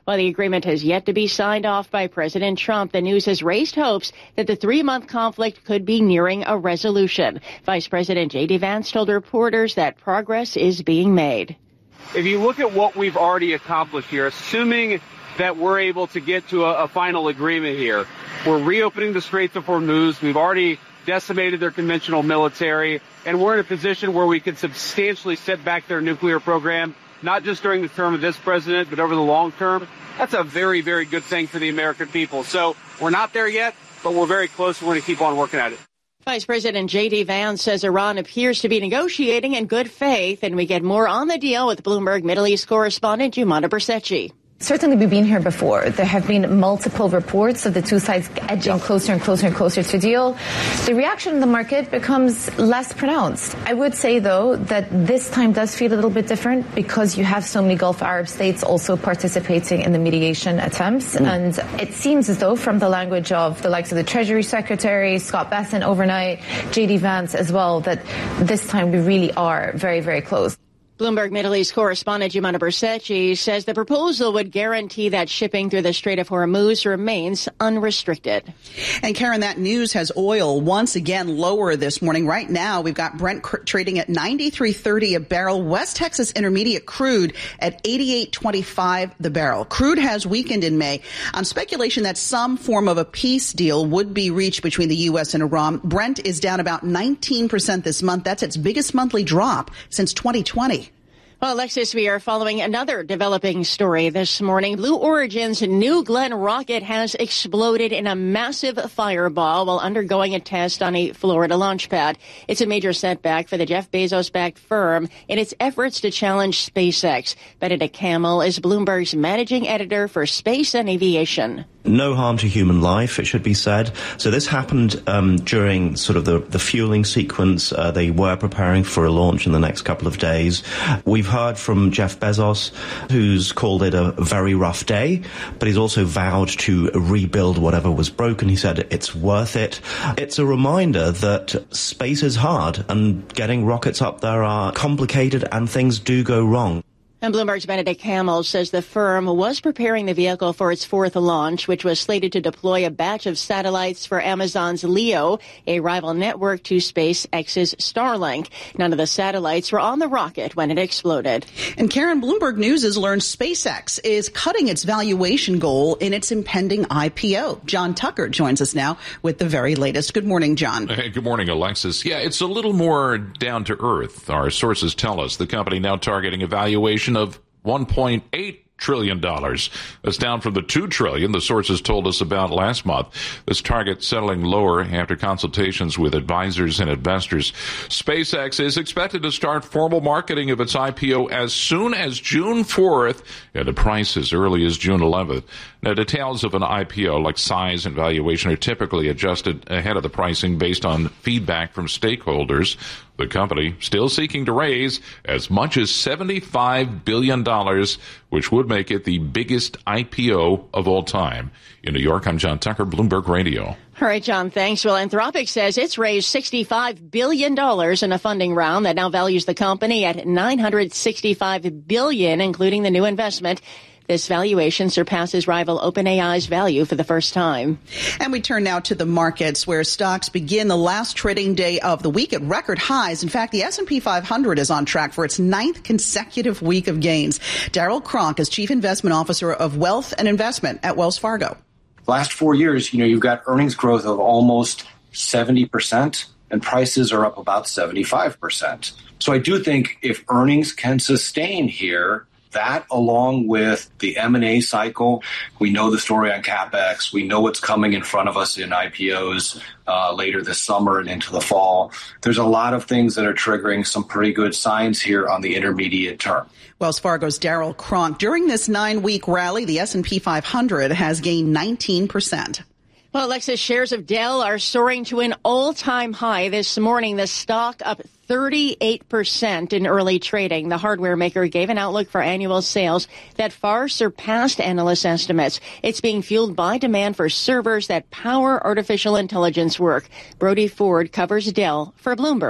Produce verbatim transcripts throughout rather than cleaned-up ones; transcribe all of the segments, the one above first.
While the agreement has yet to be signed off by President Trump, the news has raised hopes that the three-month conflict could be nearing a resolution. Vice President J D Vance told reporters that progress is being made. If you look at what we've already accomplished here, assuming that we're able to get to a, a final agreement here, we're reopening the Straits of Hormuz. We've already decimated their conventional military, and we're in a position where we can substantially set back their nuclear program, not just during the term of this president, but over the long term. That's a very, very good thing for the American people. So we're not there yet, but we're very close. We're going to keep on working at it. Vice President J D Vance says Iran appears to be negotiating in good faith, and we get more on the deal with Bloomberg Middle East correspondent Jumana Bercetchi. Certainly, we've been here before. There have been multiple reports of the two sides edging closer and closer and closer to deal. The reaction in the market becomes less pronounced. I would say, though, that this time does feel a little bit different because you have so many Gulf Arab states also participating in the mediation attempts. Mm. And it seems as though from the language of the likes of the Treasury Secretary, Scott Bessent overnight, J D Vance as well, that this time we really are very, very close. Bloomberg Middle East correspondent Jumana Bercetchi says the proposal would guarantee that shipping through the Strait of Hormuz remains unrestricted. And Karen, that news has oil once again lower this morning. Right now, we've got Brent cr- trading at ninety-three thirty a barrel. West Texas Intermediate crude at eighty-eight twenty-five the barrel. Crude has weakened in May on speculation that some form of a peace deal would be reached between the U S and Iran. Brent is down about nineteen percent this month. That's its biggest monthly drop since twenty twenty. Well, Alexis, we are following another developing story this morning. Blue Origin's New Glenn rocket has exploded in a massive fireball while undergoing a test on a Florida launch pad. It's a major setback for the Jeff Bezos-backed firm in its efforts to challenge SpaceX. Benedict Campbell is Bloomberg's managing editor for Space and Aviation. No harm to human life, it should be said. So this happened um, during sort of the, the fueling sequence. Uh, they were preparing for a launch in the next couple of days. We've heard from Jeff Bezos, who's called it a very rough day, but he's also vowed to rebuild whatever was broken. He said it's worth it. It's a reminder that space is hard and getting rockets up there are complicated and things do go wrong. And Bloomberg's Benedict Campbell says the firm was preparing the vehicle for its fourth launch, which was slated to deploy a batch of satellites for Amazon's LEO, a rival network to SpaceX's Starlink. None of the satellites were on the rocket when it exploded. And Karen, Bloomberg News has learned SpaceX is cutting its valuation goal in its impending I P O. John Tucker joins us now with the very latest. Good morning, John. Hey, good morning, Alexis. Yeah, it's a little more down to earth. Our sources tell us the company now targeting a valuation of one point eight trillion dollars. That's down from the two trillion dollars the sources told us about last month. This target settling lower after consultations with advisors and investors. SpaceX is expected to start formal marketing of its I P O as soon as June fourth at a price as early as June eleventh. Now, details of an I P O like size and valuation are typically adjusted ahead of the pricing based on feedback from stakeholders. The company still seeking to raise as much as seventy-five billion dollars, which would make it the biggest I P O of all time. In New York, I'm John Tucker, Bloomberg Radio. All right, John, thanks. Well, Anthropic says it's raised sixty-five billion dollars in a funding round that now values the company at nine hundred sixty-five billion dollars, including the new investment. This valuation surpasses rival OpenAI's value for the first time. And we turn now to the markets, where stocks begin the last trading day of the week at record highs. In fact, the S and P five hundred is on track for its ninth consecutive week of gains. Darryl Cronk is Chief Investment Officer of Wealth and Investment at Wells Fargo. Last four years, you know, you've got earnings growth of almost seventy percent, and prices are up about seventy-five percent. So I do think if earnings can sustain here, that, along with the M and A cycle, we know the story on CapEx. We know what's coming in front of us in I P Os uh, later this summer and into the fall. There's a lot of things that are triggering some pretty good signs here on the intermediate term. Wells Fargo's Darryl Cronk. During this nine-week rally, the S and P five hundred has gained nineteen percent. Well, Alexis, shares of Dell are soaring to an all-time high this morning. The stock up thirty-eight percent in early trading. The hardware maker gave an outlook for annual sales that far surpassed analyst estimates. It's being fueled by demand for servers that power artificial intelligence work. Brody Ford covers Dell for Bloomberg.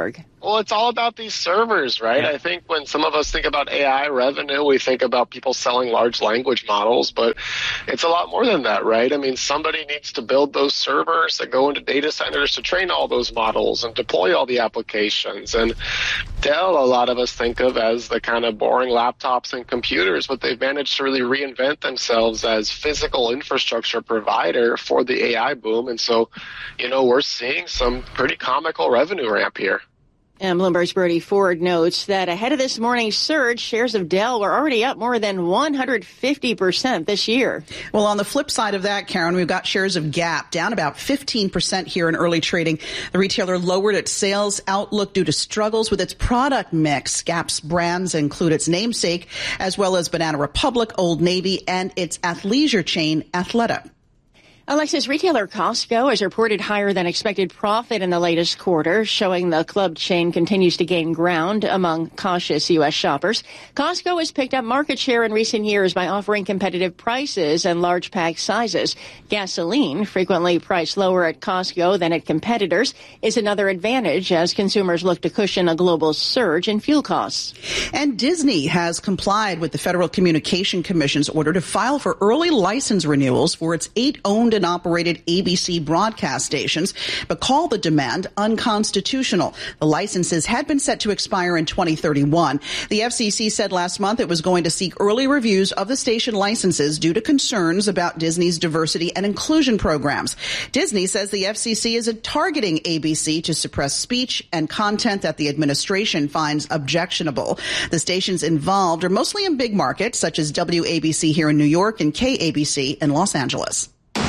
Well, it's all about these servers, right? Yeah. I think when some of us think about A I revenue, we think about people selling large language models, but it's a lot more than that, right? I mean, somebody needs to build those servers that go into data centers to train all those models and deploy all the applications. And Dell, a lot of us think of as the kind of boring laptops and computers, but they've managed to really reinvent themselves as physical infrastructure provider for the A I boom. And so, you know, we're seeing some pretty comical revenue ramp here. And Bloomberg's Brody Ford notes that ahead of this morning's surge, shares of Dell were already up more than one hundred fifty percent this year. Well, on the flip side of that, Karen, we've got shares of Gap down about fifteen percent here in early trading. The retailer lowered its sales outlook due to struggles with its product mix. Gap's brands include its namesake, as well as Banana Republic, Old Navy, and its athleisure chain, Athleta. Alexis, retailer Costco has reported higher than expected profit in the latest quarter, showing the club chain continues to gain ground among cautious U S shoppers. Costco has picked up market share in recent years by offering competitive prices and large pack sizes. Gasoline, frequently priced lower at Costco than at competitors, is another advantage as consumers look to cushion a global surge in fuel costs. And Disney has complied with the Federal Communication Commission's order to file for early license renewals for its eight owned and operated A B C broadcast stations, but called the demand unconstitutional. The licenses had been set to expire in twenty thirty-one. The F C C said last month it was going to seek early reviews of the station licenses due to concerns about Disney's diversity and inclusion programs. Disney says the F C C is targeting A B C to suppress speech and content that the administration finds objectionable. The stations involved are mostly in big markets such as W A B C here in New York and K A B C in Los Angeles.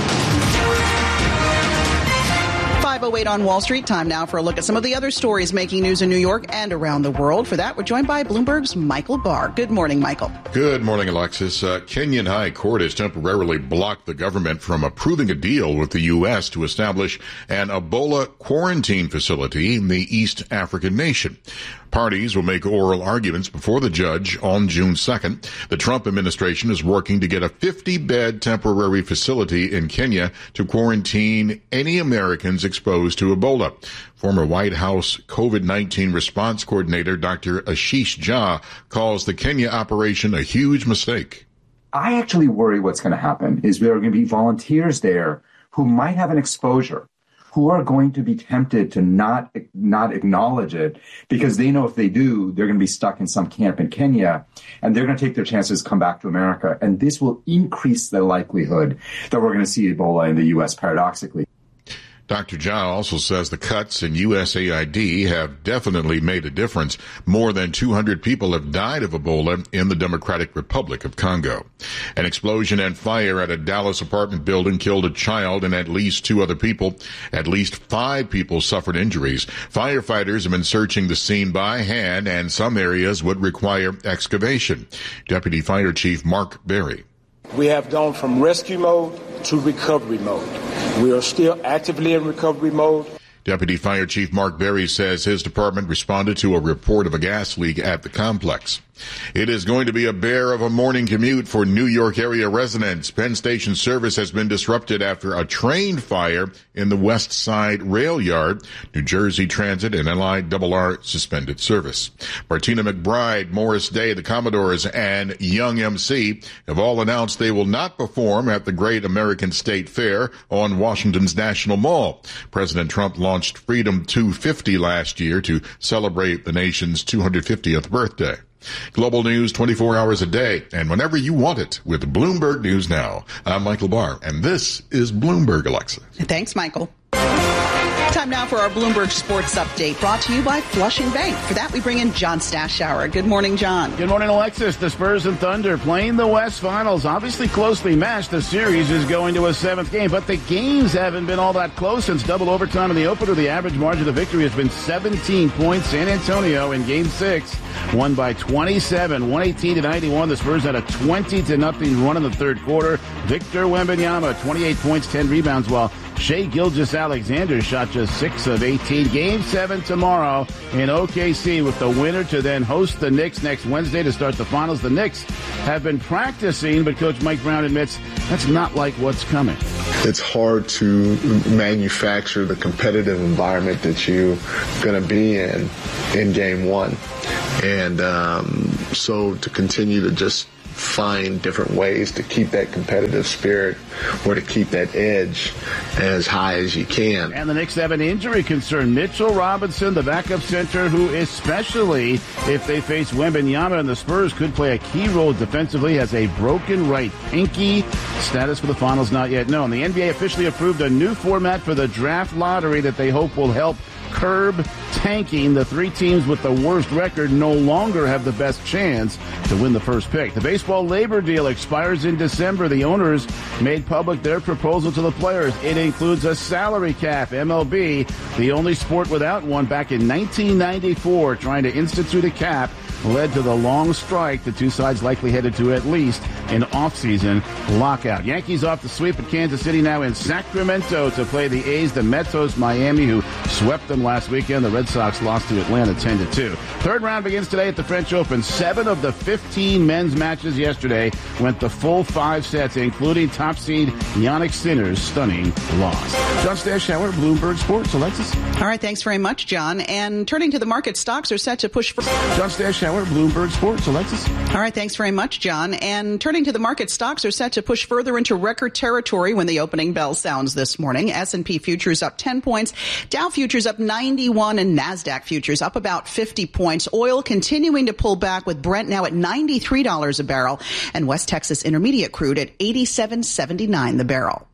five oh eight on Wall Street. Time now for a look at some of the other stories making news in New York and around the world. For that, we're joined by Bloomberg's Michael Barr. Good morning, Michael. Good morning, Alexis. Uh, Kenyan High Court has temporarily blocked the government from approving a deal with the U S to establish an Ebola quarantine facility in the East African nation. Parties will make oral arguments before the judge on June second. The Trump administration is working to get a fifty-bed temporary facility in Kenya to quarantine any Americans exposed to Ebola. Former White House COVID nineteen response coordinator Doctor Ashish Jha calls the Kenya operation a huge mistake. I actually worry what's going to happen is there are going to be volunteers there who might have an exposure, who are going to be tempted to not not acknowledge it because they know if they do, they're going to be stuck in some camp in Kenya, and they're going to take their chances, come back to America, and this will increase the likelihood that we're going to see Ebola in the U S, paradoxically. Doctor Jha also says the cuts in U S A I D have definitely made a difference. More than two hundred people have died of Ebola in the Democratic Republic of Congo. An explosion and fire at a Dallas apartment building killed a child and at least two other people. At least five people suffered injuries. Firefighters have been searching the scene by hand, and some areas would require excavation. Deputy Fire Chief Mark Berry. We have gone from rescue mode to recovery mode. We are still actively in recovery mode. Deputy Fire Chief Mark Berry says his department responded to a report of a gas leak at the complex. It is going to be a bear of a morning commute for New York area residents. Penn Station service has been disrupted after a train fire in the West Side rail yard. New Jersey Transit and L I R R suspended service. Martina McBride, Morris Day, the Commodores, and Young M C have all announced they will not perform at the Great American State Fair on Washington's National Mall. President Trump launched Freedom two fifty last year to celebrate the nation's two hundred fiftieth birthday. Global news twenty-four hours a day and whenever you want it with Bloomberg News Now. I'm Michael Barr, and this is Bloomberg Alexa. Thanks, Michael. Time now for our Bloomberg Sports Update, brought to you by Flushing Bank. For that, we bring in John Stashower. Good morning, John. Good morning, Alexis. The Spurs and Thunder playing the West Finals. Obviously closely matched. The series is going to a seventh game, but the games haven't been all that close since double overtime in the opener. The average margin of victory has been seventeen points. San Antonio in Game six won by twenty-seven, one eighteen to ninety-one. The Spurs had a twenty to nothing run in the third quarter. Victor Wembanyama, twenty-eight points, ten rebounds, while Shai Gilgeous-Alexander shot just six of eighteen. Game seven tomorrow in O K C with the winner to then host the Knicks next Wednesday to start the finals. The Knicks have been practicing, but Coach Mike Brown admits that's not like what's coming. It's hard to manufacture the competitive environment that you're going to be in in game one. And um, so to continue to just find different ways to keep that competitive spirit or to keep that edge as high as you can. And the Knicks have an injury concern. Mitchell Robinson, the backup center, who especially if they face Wembanyama and the Spurs could play a key role defensively, has a broken right pinky. Status for the finals not yet known. The N B A officially approved a new format for the draft lottery that they hope will help curb tanking. The three teams with the worst record no longer have the best chance to win the first pick. The baseball labor deal expires in December. The owners made public their proposal to the players. It includes a salary cap. M L B, the only sport without one back in nineteen ninety-four, trying to institute a cap led to the long strike. The two sides likely headed to at least an off-season lockout. Yankees off the sweep at Kansas City, now in Sacramento to play the A's. The Mets host Miami, who swept them last weekend. The Red Sox lost to Atlanta ten to two. Third round begins today at the French Open. Seven of the fifteen men's matches yesterday went the full five sets, including top seed Jannik Sinner's stunning loss. John Stashower, Bloomberg Sports. Alexis. All right, thanks very much, John. And turning to the market, stocks are set to push for... John Stashower, Bloomberg Sports. Alexis. All right, thanks very much, John. And turning to the market, stocks are set to push further into record territory when the opening bell sounds this morning. S and P futures up ten points, Dow futures up ninety-one, and NASDAQ futures up about fifty points. Oil continuing to pull back with Brent now at ninety-three dollars a barrel and West Texas Intermediate crude at eighty-seven seventy-nine the barrel.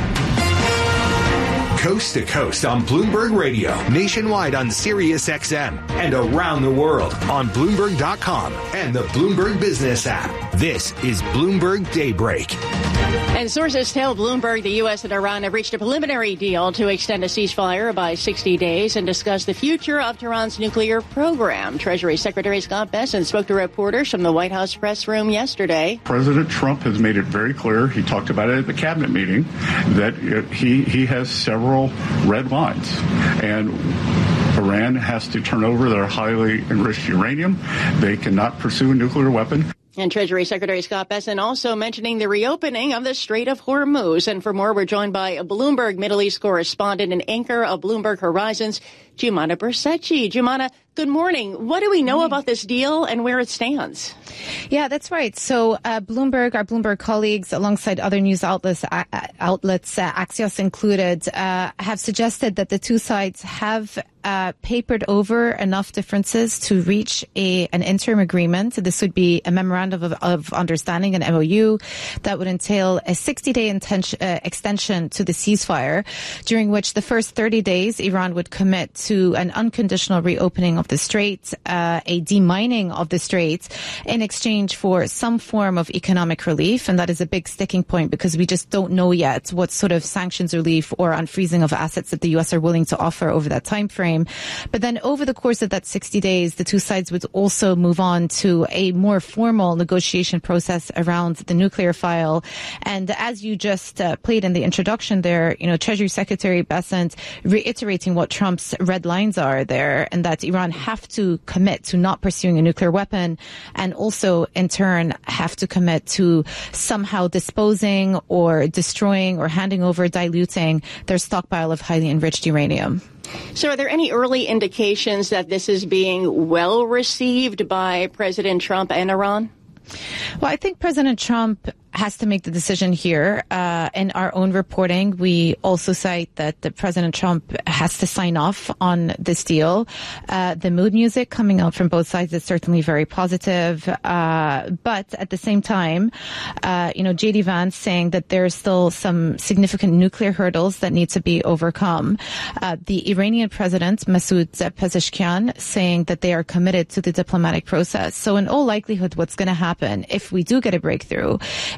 Coast to coast on Bloomberg Radio, nationwide on Sirius X M, and around the world on Bloomberg dot com and the Bloomberg Business app. This is Bloomberg Daybreak. And sources tell Bloomberg the U S and Iran have reached a preliminary deal to extend a ceasefire by sixty days and discuss the future of Tehran's nuclear program. Treasury Secretary Scott Bessent spoke to reporters from the White House press room yesterday. President Trump has made it very clear, he talked about it at the cabinet meeting, that he, he has several red lines. And Iran has to turn over their highly enriched uranium. They cannot pursue a nuclear weapon. And Treasury Secretary Scott Bessent also mentioning the reopening of the Strait of Hormuz. And for more, we're joined by a Bloomberg Middle East correspondent and anchor of Bloomberg Horizons, Jumana Bersecci. Jumana, good morning. What do we know about this deal and where it stands? Yeah, that's right. So uh, Bloomberg, our Bloomberg colleagues, alongside other news outlets, uh, outlets uh, Axios included, uh, have suggested that the two sides have uh, papered over enough differences to reach a an interim agreement. This would be a memorandum of, of understanding, an M O U, that would entail a sixty-day intention, uh, extension to the ceasefire, during which the first thirty days Iran would commit to an unconditional reopening of the strait, uh, a demining of the strait, in exchange for some form of economic relief. And that is a big sticking point because we just don't know yet what sort of sanctions relief or unfreezing of assets that the U S are willing to offer over that time frame. But then over the course of that sixty days, the two sides would also move on to a more formal negotiation process around the nuclear file. And as you just uh, played in the introduction there, you know, Treasury Secretary Bessent reiterating what Trump's red lines are there, and that Iran have to commit to not pursuing a nuclear weapon, and also in turn have to commit to somehow disposing or destroying or handing over, diluting their stockpile of highly enriched uranium. So are there any early indications that this is being well received by President Trump and Iran? Well, I think President Trump has to make the decision here. Uh, in our own reporting, we also cite that the President Trump has to sign off on this deal. Uh, the mood music coming out from both sides is certainly very positive. Uh, but at the same time, uh, you know, J D Vance saying that there's still some significant nuclear hurdles that need to be overcome. Uh, the Iranian President, Masoud Pezeshkian, saying that they are committed to the diplomatic process. So in all likelihood, what's going to happen if we do get a breakthrough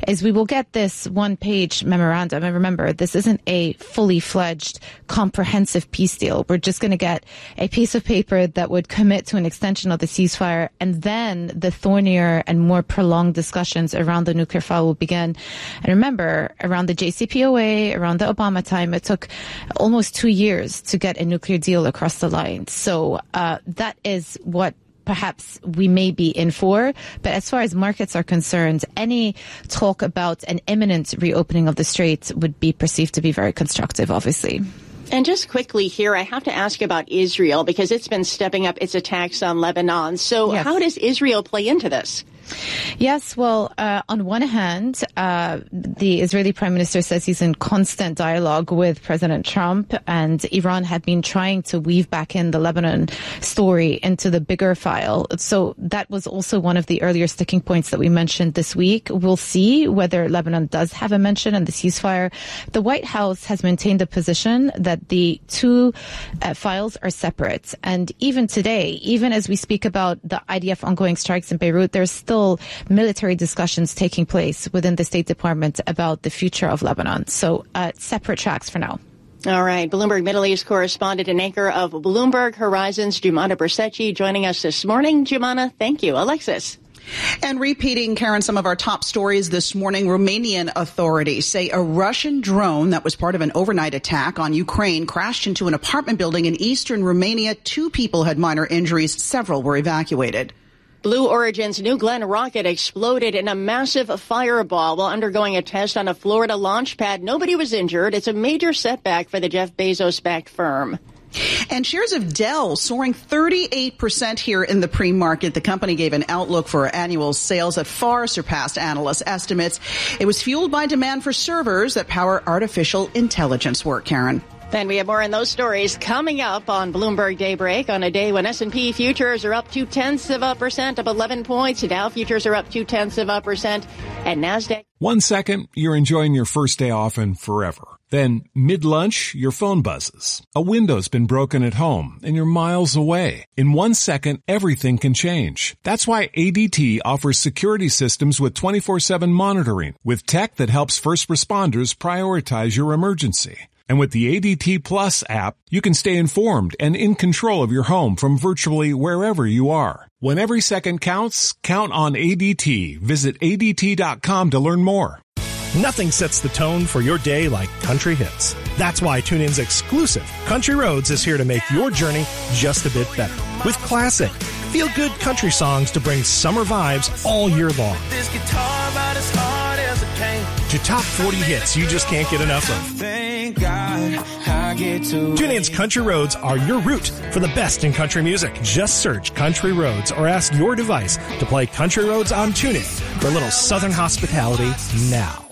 is we will get this one-page memorandum. And remember, this isn't a fully fledged, comprehensive peace deal. We're just going to get a piece of paper that would commit to an extension of the ceasefire, and then the thornier and more prolonged discussions around the nuclear file will begin. And remember, around the J C P O A, around the Obama time, it took almost two years to get a nuclear deal across the line. So uh, that is what perhaps we may be in for. But as far as markets are concerned, any talk about an imminent reopening of the Strait would be perceived to be very constructive, obviously. And just quickly here, I have to ask about Israel because it's been stepping up its attacks on Lebanon. So yes. How does Israel play into this? Yes, well, uh, on one hand, uh, the Israeli Prime Minister says he's in constant dialogue with President Trump, and Iran had been trying to weave back in the Lebanon story into the bigger file. So that was also one of the earlier sticking points that we mentioned this week. We'll see whether Lebanon does have a mention in the ceasefire. The White House has maintained a position that the two uh, files are separate. And even today, even as we speak about the I D F ongoing strikes in Beirut, there's still military discussions taking place within the State Department about the future of Lebanon. So uh, separate tracks for now. All right. Bloomberg Middle East correspondent and anchor of Bloomberg Horizons, Joumanna Bercetche, joining us this morning. Joumanna, thank you. Alexis. And repeating, Karen, some of our top stories this morning, Romanian authorities say a Russian drone that was part of an overnight attack on Ukraine crashed into an apartment building in eastern Romania. Two people had minor injuries. Several were evacuated. Blue Origin's New Glenn rocket exploded in a massive fireball while undergoing a test on a Florida launch pad. Nobody was injured. It's a major setback for the Jeff Bezos-backed firm. And shares of Dell soaring thirty-eight percent here in the pre-market. The company gave an outlook for annual sales that far surpassed analyst estimates. It was fueled by demand for servers that power artificial intelligence work, Karen. Then we have more on those stories coming up on Bloomberg Daybreak on a day when S and P futures are up two-tenths of a percent, up eleven points. Dow futures are up two-tenths of a percent. And NASDAQ. One second, you're enjoying your first day off and forever. Then, mid-lunch, your phone buzzes. A window's been broken at home, and you're miles away. In one second, everything can change. That's why A D T offers security systems with twenty-four seven monitoring, with tech that helps first responders prioritize your emergency. And with the A D T Plus app, you can stay informed and in control of your home from virtually wherever you are. When every second counts, count on A D T. Visit A D T dot com to learn more. Nothing sets the tone for your day like country hits. That's why TuneIn's exclusive Country Roads is here to make your journey just a bit better. With classic, feel-good country songs to bring summer vibes all year long. This guitar about as hard as it can. To top forty hits you just can't get enough of. Thank God I get to TuneIn's Country Roads are your route for the best in country music. Just search Country Roads or ask your device to play Country Roads on TuneIn for a little Southern hospitality now.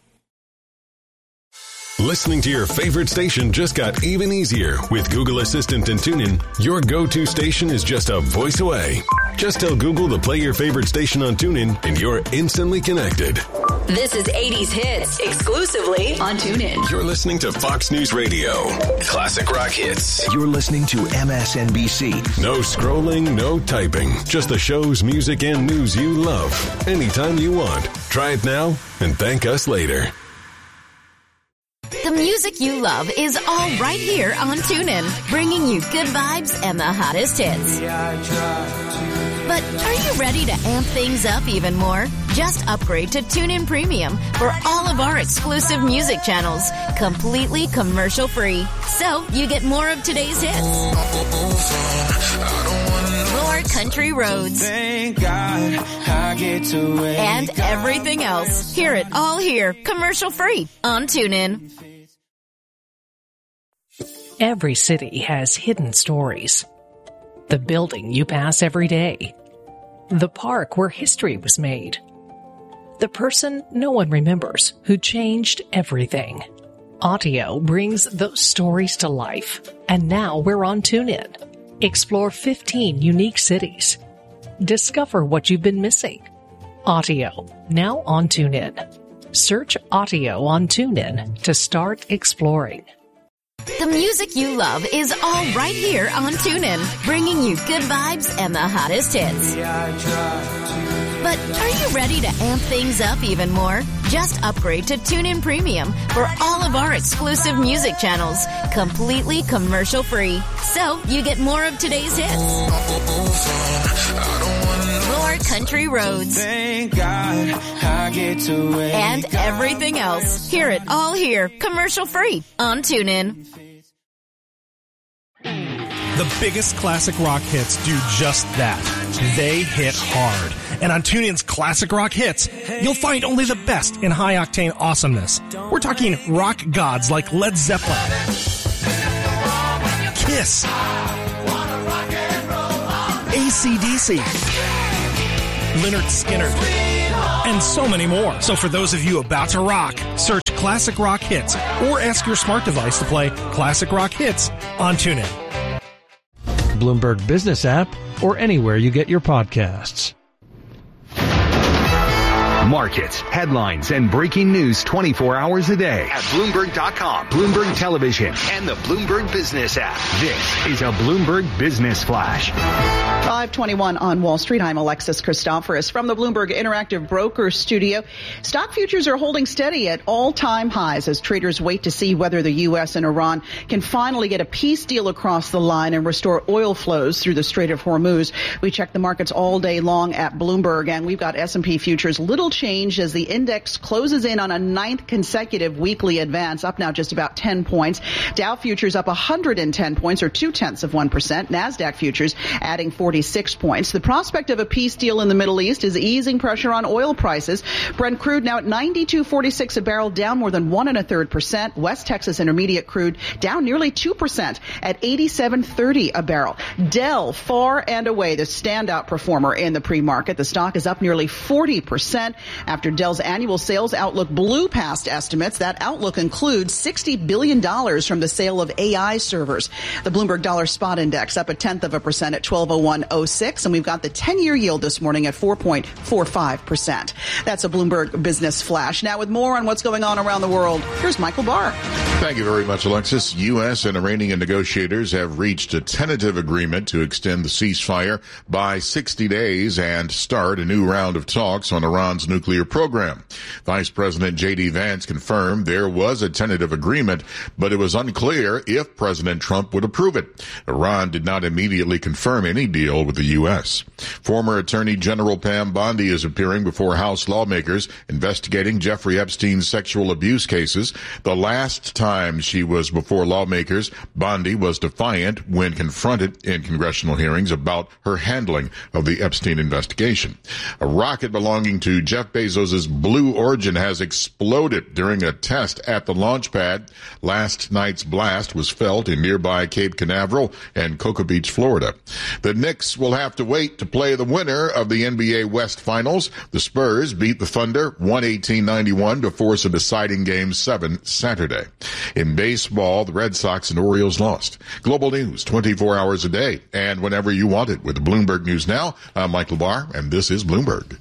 Listening to your favorite station just got even easier. With Google Assistant and TuneIn, your go-to station is just a voice away. Just tell Google to play your favorite station on TuneIn, and you're instantly connected. This is eighties Hits, exclusively on TuneIn. You're listening to Fox News Radio. Classic rock hits. You're listening to M S N B C. No scrolling, no typing. Just the shows, music, and news you love. Anytime you want. Try it now and thank us later. The music you love is all right here on TuneIn, bringing you good vibes and the hottest hits. But are you ready to amp things up even more? Just upgrade to TuneIn Premium for all of our exclusive music channels, completely commercial-free. So you get more of today's hits. More country roads. Thank God I get to wake and everything else. Hear it all here, commercial-free on TuneIn. Every city has hidden stories. The building you pass every day. The park where history was made. The person no one remembers who changed everything. Audio brings those stories to life. And now we're on TuneIn. Explore fifteen unique cities. Discover what you've been missing. Audio, now on TuneIn. Search Audio on TuneIn to start exploring. The music you love is all right here on TuneIn, bringing you good vibes and the hottest hits. But are you ready to amp things up even more? Just upgrade to TuneIn Premium for all of our exclusive music channels, completely commercial-free. So you get more of today's hits, more country roads, Thank God I get to wake and everything else. Hear it all here, commercial-free on TuneIn. The biggest classic rock hits do just that. They hit hard. And on TuneIn's Classic Rock Hits, you'll find only the best in high-octane awesomeness. We're talking rock gods like Led Zeppelin, Kiss, A C D C, Lynyrd Skynyrd, and so many more. So for those of you about to rock, search Classic Rock Hits or ask your smart device to play Classic Rock Hits on TuneIn. Bloomberg Business app, or anywhere you get your podcasts. Markets, headlines, and breaking news twenty-four hours a day at Bloomberg dot com, Bloomberg Television, and the Bloomberg Business app. This is a Bloomberg Business Flash. five twenty-one on Wall Street. I'm Alexis Christoforous from the Bloomberg Interactive Broker Studio. Stock futures are holding steady at all-time highs as traders wait to see whether the U S and Iran can finally get a peace deal across the line and restore oil flows through the Strait of Hormuz. We check the markets all day long at Bloomberg, and we've got S and P futures little change as the index closes in on a ninth consecutive weekly advance, up now just about ten points. Dow futures up one hundred ten points, or two-tenths of one percent. NASDAQ futures adding forty-six points. The prospect of a peace deal in the Middle East is easing pressure on oil prices. Brent crude now at ninety-two forty-six a barrel, down more than one and a third percent. West Texas Intermediate crude down nearly two percent at eighty-seven thirty a barrel. Dell, far and away the standout performer in the pre-market. The stock is up nearly forty percent after Dell's annual sales outlook blew past estimates. That outlook includes sixty billion dollars from the sale of A I servers. The Bloomberg Dollar Spot Index up a tenth of a percent at twelve oh one oh six, and we've got the ten-year yield this morning at four point four five percent. That's a Bloomberg Business Flash. Now with more on what's going on around the world, here's Michael Barr. Thank you very much, Alexis. U S and Iranian negotiators have reached a tentative agreement to extend the ceasefire by sixty days and start a new round of talks on Iran's nuclear program. Vice President J D Vance confirmed there was a tentative agreement, but it was unclear if President Trump would approve it. Iran did not immediately confirm any deal with the U S. Former Attorney General Pam Bondi is appearing before House lawmakers investigating Jeffrey Epstein's sexual abuse cases. The last time she was before lawmakers, Bondi was defiant when confronted in congressional hearings about her handling of the Epstein investigation. A rocket belonging to Jeff Bezos' Blue Origin has exploded during a test at the launch pad. Last night's blast was felt in nearby Cape Canaveral and Cocoa Beach, Florida. The Knicks will have to wait to play the winner of the N B A West Finals. The Spurs beat the Thunder one eighteen ninety-one to force a deciding Game seven Saturday. In baseball, the Red Sox and Orioles lost. Global news twenty-four hours a day and whenever you want it with Bloomberg News Now. I'm Michael Barr, and this is Bloomberg.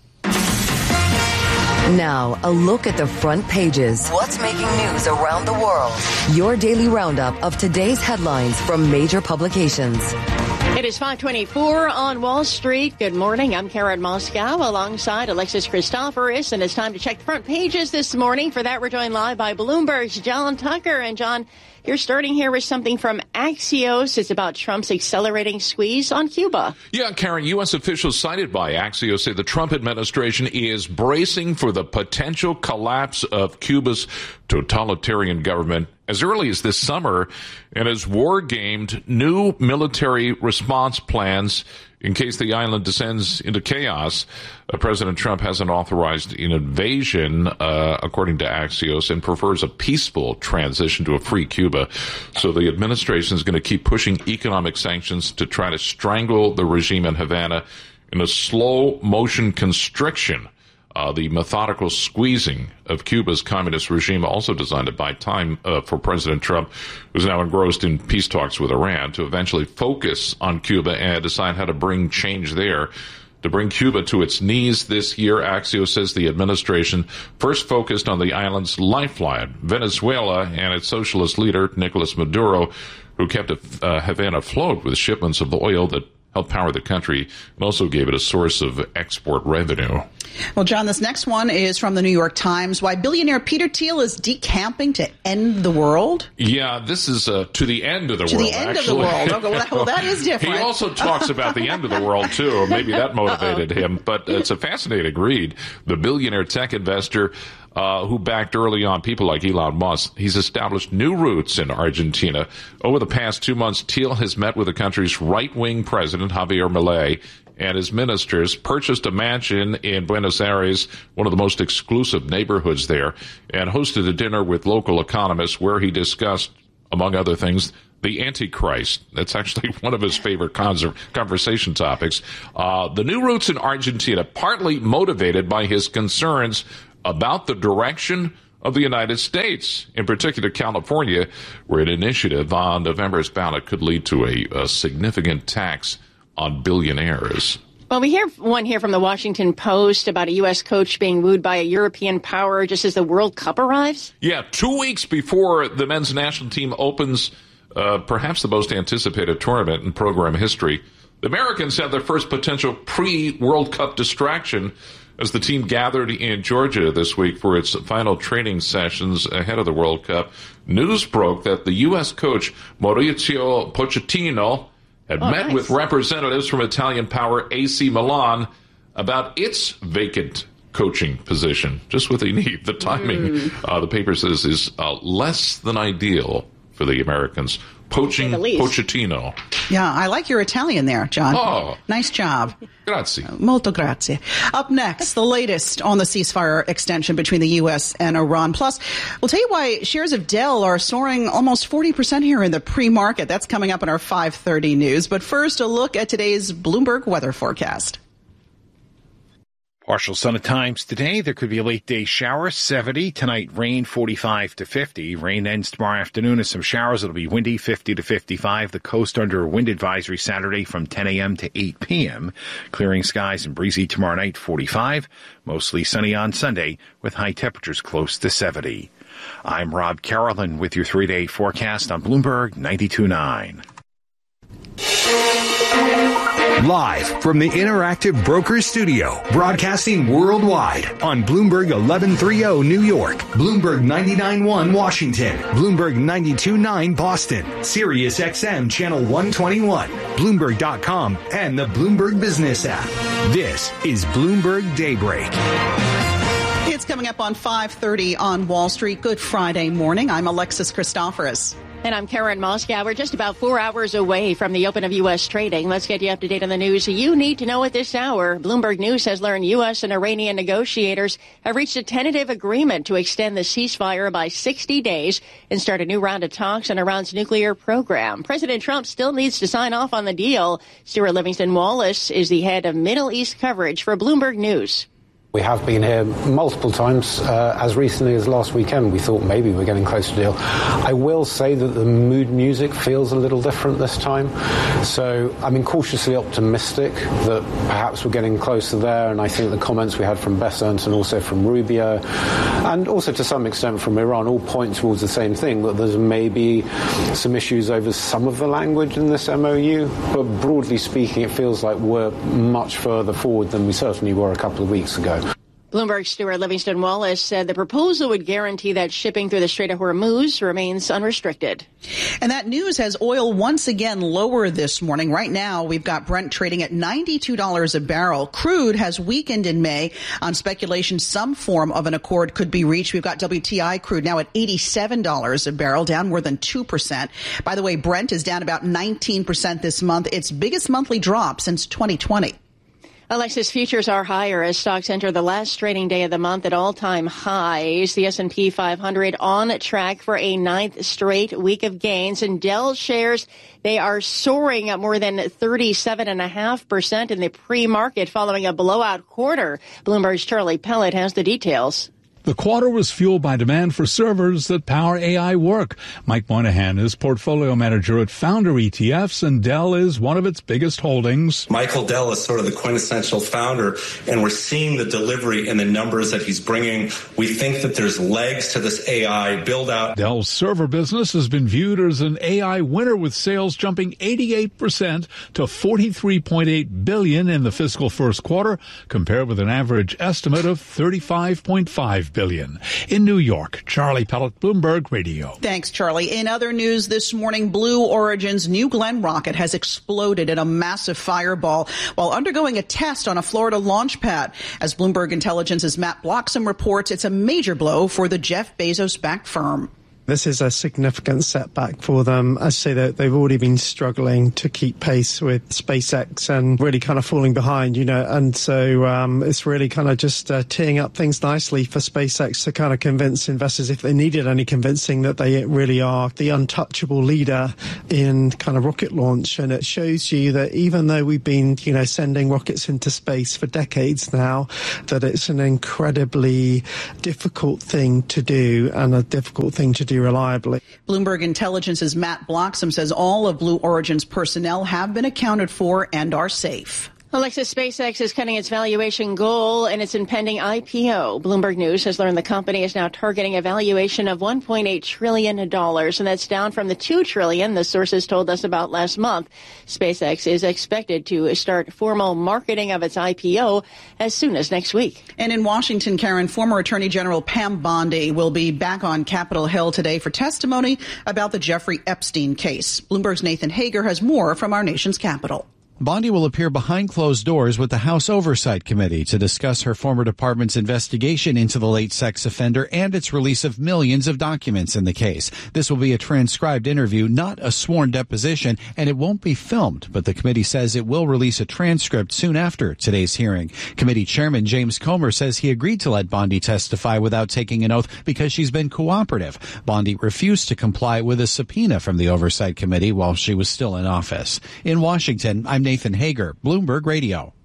Now, a look at the front pages. What's making news around the world? Your daily roundup of today's headlines from major publications. It is five twenty-four on Wall Street. Good morning. I'm Karen Moscow alongside Alexis Christoforous, and it's time to check the front pages this morning. For that, we're joined live by Bloomberg's John Tucker. And John, you're starting here with something from Axios. It's about Trump's accelerating squeeze on Cuba. Yeah, Karen, U S officials cited by Axios say the Trump administration is bracing for the potential collapse of Cuba's totalitarian government as early as this summer and has war-gamed new military response plans in case the island descends into chaos. Uh, President Trump hasn't authorized an invasion, uh, according to Axios, and prefers a peaceful transition to a free Cuba. So the administration is going to keep pushing economic sanctions to try to strangle the regime in Havana in a slow-motion constriction. Uh, the methodical squeezing of Cuba's communist regime, also designed to buy time uh, for President Trump, who's now engrossed in peace talks with Iran, to eventually focus on Cuba and decide how to bring change there. To bring Cuba to its knees this year, Axios says the administration first focused on the island's lifeline, Venezuela, and its socialist leader, Nicolas Maduro, who kept uh, Havana afloat with shipments of the oil that helped power the country and also gave it a source of export revenue. Well, John, this next one is from the New York Times. Why billionaire Peter Thiel is decamping to end the world? Yeah, this is uh, to the end of the to world, the end actually. of the world. Okay, well, that, well, that is different. He also talks about the end of the world, too. Maybe that motivated Uh-oh. him. But it's a fascinating read. The billionaire tech investor uh, who backed early on people like Elon Musk, he's established new roots in Argentina. Over the past two months, Thiel has met with the country's right-wing president, Javier Milei, and his ministers, purchased a mansion in Buenos Aires, one of the most exclusive neighborhoods there, and hosted a dinner with local economists where he discussed, among other things, the Antichrist. That's actually one of his favorite conversation topics. Uh, the new roots in Argentina, partly motivated by his concerns about the direction of the United States, in particular California, where an initiative on November's ballot could lead to a, a significant tax on billionaires. Well, we hear one here from the Washington Post about a U S coach being wooed by a European power just as the World Cup arrives. Yeah, two weeks before the men's national team opens uh, perhaps the most anticipated tournament in program history, the Americans have their first potential pre-World Cup distraction as the team gathered in Georgia this week for its final training sessions ahead of the World Cup. News broke that the U S coach Mauricio Pochettino had oh, met nice. with representatives from Italian power A C Milan about its vacant coaching position. Just what they need. The timing, mm. uh, the paper says, is uh, less than ideal for the Americans. Poaching Pochettino. Yeah, I like your Italian there, John. Oh. Nice job. Grazie. Molto grazie. Up next, the latest on the ceasefire extension between the U S and Iran. Plus, we'll tell you why shares of Dell are soaring almost forty percent here in the pre-market. That's coming up in our five thirty news. But first, a look at today's Bloomberg weather forecast. Partial sun at times today. There could be a late day shower, seventy. Tonight, rain, forty-five to fifty. Rain ends tomorrow afternoon as some showers. It'll be windy, fifty to fifty-five. The coast under a wind advisory Saturday from ten a.m. to eight p.m. Clearing skies and breezy tomorrow night, forty-five. Mostly sunny on Sunday with high temperatures close to seventy. I'm Rob Carolyn with your three-day forecast on Bloomberg ninety-two point nine. Live from the Interactive Brokers Studio, broadcasting worldwide on Bloomberg eleven thirty New York, Bloomberg ninety-nine point one Washington, Bloomberg ninety-two point nine Boston, Sirius X M Channel one twenty-one, Bloomberg dot com, and the Bloomberg Business app. This is Bloomberg Daybreak. It's coming up on five thirty on Wall Street. Good Friday morning. I'm Alexis Christoforous. And I'm Karen Moskow. We're just about four hours away from the open of U S trading. Let's get you up to date on the news you need to know at this hour. Bloomberg News has learned U S and Iranian negotiators have reached a tentative agreement to extend the ceasefire by sixty days and start a new round of talks on Iran's nuclear program. President Trump still needs to sign off on the deal. Stuart Livingston Wallace is the head of Middle East coverage for Bloomberg News. We have been here multiple times. Uh, as recently as last weekend, we thought maybe we're getting close to a deal. I will say that the mood music feels a little different this time. So I'm cautiously optimistic that perhaps we're getting closer there. And I think the comments we had from Bessent and also from Rubio, and also to some extent from Iran, all point towards the same thing, that there's maybe some issues over some of the language in this M O U. But broadly speaking, it feels like we're much further forward than we certainly were a couple of weeks ago. Bloomberg Stuart Livingston Wallace said the proposal would guarantee that shipping through the Strait of Hormuz remains unrestricted. And that news has oil once again lower this morning. Right now, we've got Brent trading at ninety-two dollars a barrel. Crude has weakened in May on speculation some form of an accord could be reached. We've got W T I crude now at eighty-seven dollars a barrel, down more than two percent. By the way, Brent is down about nineteen percent this month, its biggest monthly drop since twenty twenty. Alexis, futures are higher as stocks enter the last trading day of the month at all-time highs. The S and P five hundred on track for a ninth straight week of gains. And Dell shares, they are soaring at more than thirty-seven point five percent in the pre-market following a blowout quarter. Bloomberg's Charlie Pellet has the details. The quarter was fueled by demand for servers that power A I work. Mike Moynihan is portfolio manager at Founder E T Fs, and Dell is one of its biggest holdings. Michael Dell is sort of the quintessential founder, and we're seeing the delivery and the numbers that he's bringing. We think that there's legs to this A I build-out. Dell's server business has been viewed as an A I winner, with sales jumping eighty-eight percent to forty-three point eight billion dollars in the fiscal first quarter, compared with an average estimate of thirty-five point five billion dollars. In New York, Charlie Pellet, Bloomberg Radio. Thanks, Charlie. In other news this morning, Blue Origin's New Glenn rocket has exploded in a massive fireball while undergoing a test on a Florida launch pad. As Bloomberg Intelligence's Matt Bloxham reports, it's a major blow for the Jeff Bezos-backed firm. This is a significant setback for them. I say that they've already been struggling to keep pace with SpaceX and really kind of falling behind, you know, and so um, it's really kind of just uh, teeing up things nicely for SpaceX to kind of convince investors, if they needed any convincing, that they really are the untouchable leader in kind of rocket launch. And it shows you that even though we've been, you know, sending rockets into space for decades now, that it's an incredibly difficult thing to do and a difficult thing to do reliably. Bloomberg Intelligence's Matt Bloxham says all of Blue Origin's personnel have been accounted for and are safe. Alexis, SpaceX is cutting its valuation goal in its impending I P O. Bloomberg News has learned the company is now targeting a valuation of one point eight trillion dollars, and that's down from the two trillion dollars the sources told us about last month. SpaceX is expected to start formal marketing of its I P O as soon as next week. And in Washington, Karen, former Attorney General Pam Bondi will be back on Capitol Hill today for testimony about the Jeffrey Epstein case. Bloomberg's Nathan Hager has more from our nation's capital. Bondi will appear behind closed doors with the House Oversight Committee to discuss her former department's investigation into the late sex offender and its release of millions of documents in the case. This will be a transcribed interview, not a sworn deposition, and it won't be filmed, but the committee says it will release a transcript soon after today's hearing. Committee Chairman James Comer says he agreed to let Bondi testify without taking an oath because she's been cooperative. Bondi refused to comply with a subpoena from the Oversight Committee while she was still in office. In Washington, I'm Nathan Hager, Bloomberg Radio.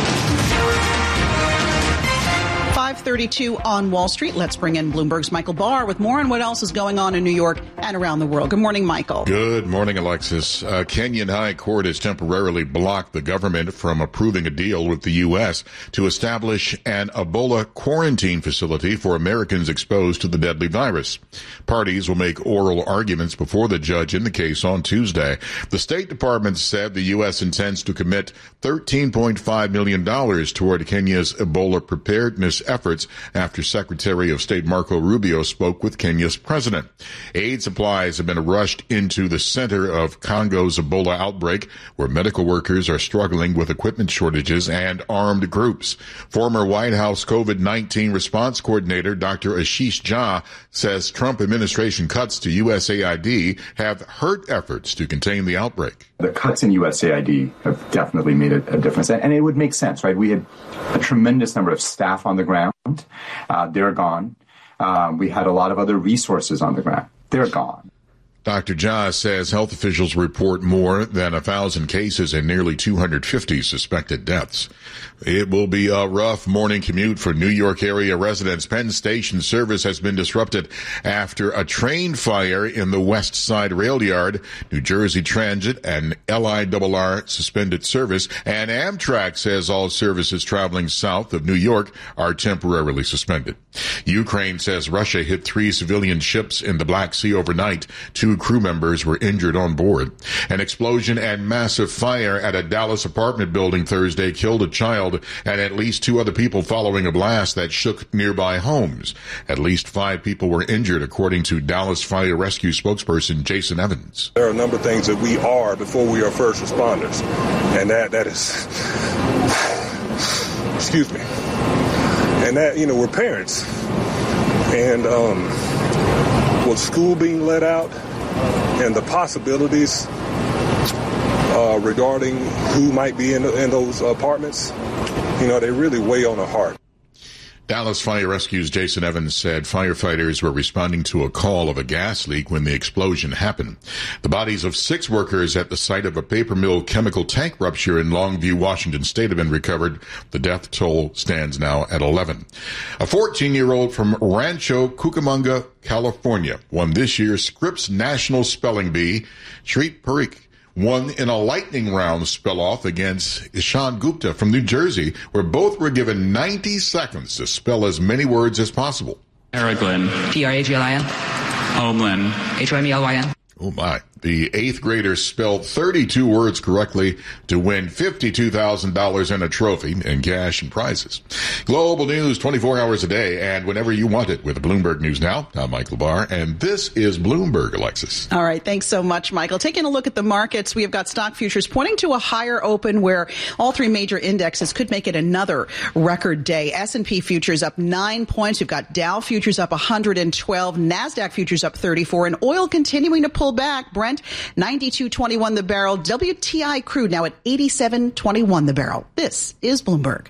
five thirty-two on Wall Street. Let's bring in Bloomberg's Michael Barr with more on what else is going on in New York and around the world. Good morning, Michael. Good morning, Alexis. Uh, Kenyan High Court has temporarily blocked the government from approving a deal with the U S to establish an Ebola quarantine facility for Americans exposed to the deadly virus. Parties will make oral arguments before the judge in the case on Tuesday. The State Department said the U S intends to commit thirteen point five million dollars toward Kenya's Ebola preparedness efforts after Secretary of State Marco Rubio spoke with Kenya's president. Aid supplies have been rushed into the center of Congo's Ebola outbreak, where medical workers are struggling with equipment shortages and armed groups. Former White House COVID nineteen response coordinator Doctor Ashish Jha says Trump administration cuts to U S A I D have hurt efforts to contain the outbreak. The cuts in U S A I D have definitely made a, a difference. And it would make sense, right? We had a tremendous number of staff on the ground. Uh, they're gone. Um, we had a lot of other resources on the ground. They're gone. Doctor Jha says health officials report more than one thousand cases and nearly two hundred fifty suspected deaths. It will be a rough morning commute for New York area residents. Penn Station service has been disrupted after a train fire in the West Side Rail Yard. New Jersey Transit and L I R R suspended service, and Amtrak says all services traveling south of New York are temporarily suspended. Ukraine says Russia hit three civilian ships in the Black Sea overnight. Two crew members were injured on board. An explosion and massive fire at a Dallas apartment building Thursday killed a child and at least two other people following a blast that shook nearby homes. At least five people were injured, according to Dallas Fire Rescue spokesperson Jason Evans. There are a number of things that we are before we are first responders, and that that is, excuse me, and that, you know, we're parents, and um, with school being let out and the possibilities uh, regarding who might be in, in those apartments, you know, they really weigh on the heart. Dallas Fire Rescue's Jason Evans said firefighters were responding to a call of a gas leak when the explosion happened. The bodies of six workers at the site of a paper mill chemical tank rupture in Longview, Washington State have been recovered. The death toll stands now at eleven. A fourteen-year-old from Rancho Cucamonga, California, won this year's Scripps National Spelling Bee. Shreet Parikh won in a lightning round spell-off against Ishan Gupta from New Jersey, where both were given ninety seconds to spell as many words as possible. Araglin. P R A G L I N. Homeland. H O M E L Y N. Oh, my. The eighth graders spelled thirty-two words correctly to win fifty-two thousand dollars and a trophy in cash and prizes. Global news twenty-four hours a day and whenever you want it with Bloomberg News Now. I'm Mike LaBar, and this is Bloomberg, Alexis. All right. Thanks so much, Michael. Taking a look at the markets, we have got stock futures pointing to a higher open where all three major indexes could make it another record day. S and P futures up nine points. We've got Dow futures up one hundred twelve, NASDAQ futures up thirty-four, and oil continuing to pull back. Brent ninety-two twenty-one the barrel. W T I crude now at eighty-seven twenty-one the barrel. This is Bloomberg.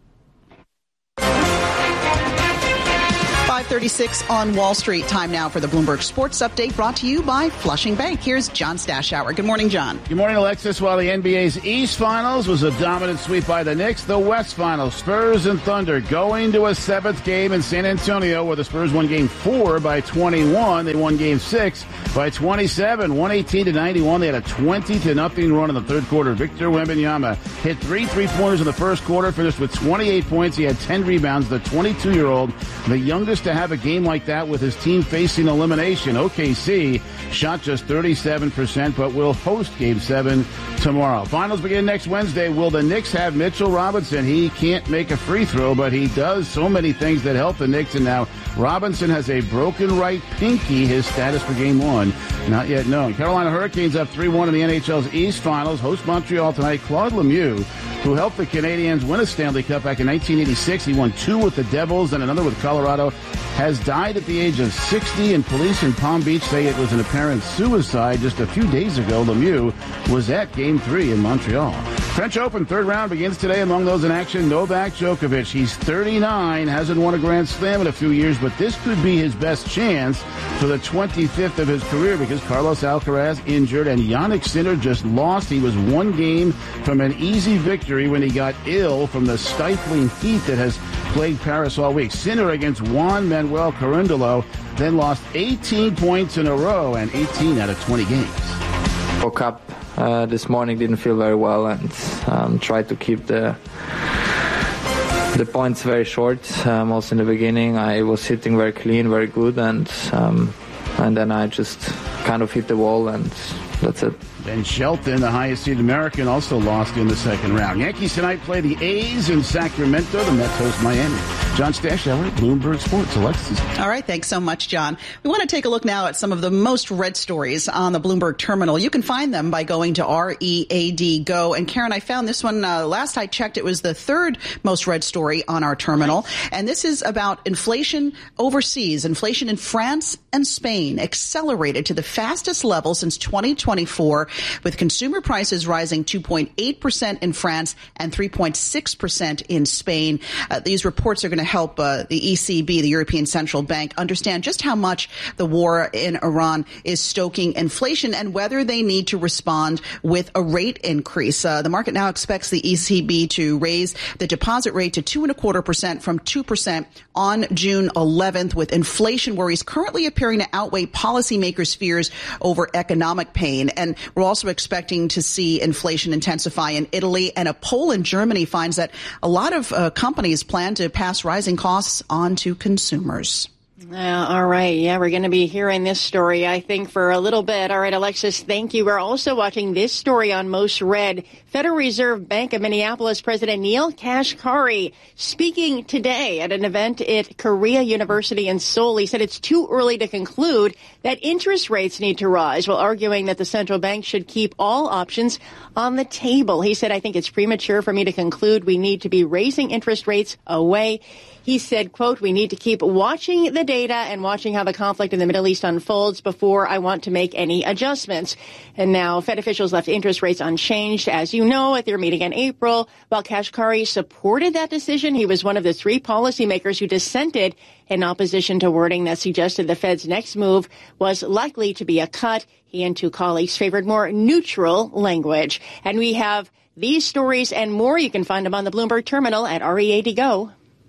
five thirty-six on Wall Street. Time now for the Bloomberg Sports Update, brought to you by Flushing Bank. Here's John Stashower. Good morning, John. Good morning, Alexis. While the N B A's East Finals was a dominant sweep by the Knicks, the West Finals, Spurs and Thunder, going to a seventh game in San Antonio, where the Spurs won Game Four by twenty-one. They won Game Six by twenty-seven, one eighteen to ninety-one. They had a twenty to nothing run in the third quarter. Victor Wembanyama hit three three-pointers in the first quarter, finished with twenty-eight points. He had ten rebounds. The twenty-two-year-old, the youngest to have a game like that with his team facing elimination. O K C shot just thirty-seven percent, but will host Game seven tomorrow. Finals begin next Wednesday. Will the Knicks have Mitchell Robinson? He can't make a free throw, but he does so many things that help the Knicks, and now Robinson has a broken right pinky. His status for Game one, not yet known. Carolina Hurricanes up three one in the N H L's East Finals. Host Montreal tonight. Claude Lemieux, who helped the Canadiens win a Stanley Cup back in nineteen eighty-six. He won two with the Devils and another with Colorado, has died at the age of sixty, and police in Palm Beach say it was an apparent suicide. Just a few days ago, Lemieux was at Game three in Montreal. French Open third round begins today. Among those in action, Novak Djokovic. He's thirty-nine, hasn't won a Grand Slam in a few years, but this could be his best chance for the twenty-fifth of his career, because Carlos Alcaraz injured and Jannik Sinner just lost. He was one game from an easy victory when he got ill from the stifling heat that has plagued Paris all week. Sinner against Juan Manuel Carundolo then lost eighteen points in a row and eighteen out of twenty games. Woke up uh, this morning, didn't feel very well, and um, tried to keep the the points very short. Um, also in the beginning, I was hitting very clean, very good, and um, and then I just kind of hit the wall, and that's it. Ben Shelton, the highest-seeded American, also lost in the second round. Yankees tonight play the A's in Sacramento. The Mets host Miami. John Stashower, Bloomberg Sports. Alexis. All right. Thanks so much, John. We want to take a look now at some of the most read stories on the Bloomberg terminal. You can find them by going to R E A D Go. And Karen, I found this one, uh, last I checked, it was the third most read story on our terminal. And this is about inflation overseas. Inflation in France and Spain accelerated to the fastest level since twenty twenty-four, with consumer prices rising two point eight percent in France and three point six percent in Spain. Uh, these reports are going to help uh, the E C B, the European Central Bank, understand just how much the war in Iran is stoking inflation and whether they need to respond with a rate increase. Uh, the market now expects the E C B to raise the deposit rate to two and a quarter percent from two percent on June eleventh, with inflation worries currently appearing to outweigh policymakers' fears over economic pain. And we're also expecting to see inflation intensify in Italy, and a poll in Germany finds that a lot of uh, companies plan to pass rising costs on to consumers. Uh, all right. Yeah, we're going to be hearing this story, I think, for a little bit. All right, Alexis, thank you. We're also watching this story on Most Read. Federal Reserve Bank of Minneapolis President Neel Kashkari speaking today at an event at Korea University in Seoul. He said it's too early to conclude that interest rates need to rise, while arguing that the central bank should keep all options on the table. He said, I think it's premature for me to conclude we need to be raising interest rates away. He said, quote, we need to keep watching the data data and watching how the conflict in the Middle East unfolds before I want to make any adjustments. And now Fed officials left interest rates unchanged, as you know, at their meeting in April. While Kashkari supported that decision, he was one of the three policymakers who dissented in opposition to wording that suggested the Fed's next move was likely to be a cut. He and two colleagues favored more neutral language. And we have these stories and more. You can find them on the Bloomberg terminal at R E A D Go.